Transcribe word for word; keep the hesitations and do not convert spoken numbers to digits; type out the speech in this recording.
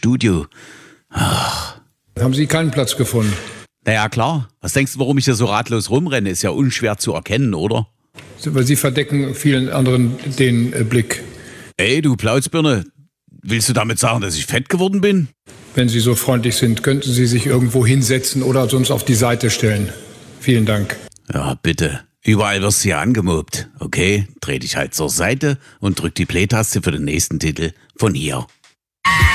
Studio. Haben Sie keinen Platz gefunden? Naja, klar. Was denkst du, warum ich hier so ratlos rumrenne? Ist ja unschwer zu erkennen, oder? Weil Sie verdecken vielen anderen den äh, Blick. Ey, du Plauzbirne, willst du damit sagen, dass ich fett geworden bin? Wenn Sie so freundlich sind, könnten Sie sich irgendwo hinsetzen oder sonst auf die Seite stellen. Vielen Dank. Ja, bitte. Überall wirst du ja angemobbt. Okay, dreh dich halt zur Seite und drück die Play-Taste für den nächsten Titel von hier.